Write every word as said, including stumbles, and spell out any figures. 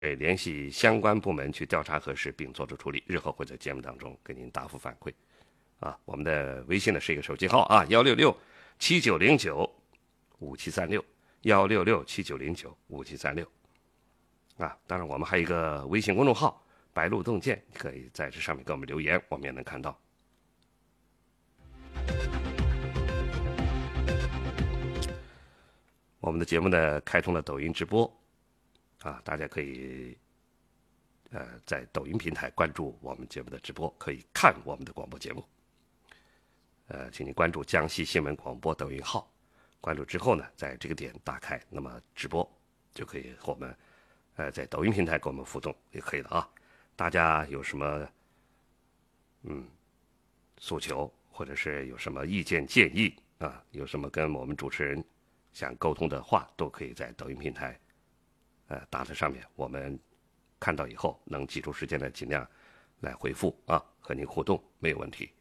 联系相关部门去调查核实并做出处理，日后会在节目当中给您答复反馈。啊，我们的微信呢是一个手机号啊，幺六六七九零九五七三六，幺六六七九零九五七三六。啊，当然我们还有一个微信公众号“白鹿洞见”，可以在这上面给我们留言，我们也能看到。我们的节目呢开通了抖音直播。啊，大家可以，呃，在抖音平台关注我们节目的直播，可以看我们的广播节目。呃，请您关注江西新闻广播抖音号，关注之后呢，在这个点打开，那么直播就可以和我们，呃，在抖音平台跟我们互动也可以的啊。大家有什么，嗯，诉求或者是有什么意见建议啊，有什么跟我们主持人想沟通的话，都可以在抖音平台。呃，打在上面，我们看到以后能挤出时间来，尽量来回复啊，和您互动，没有问题。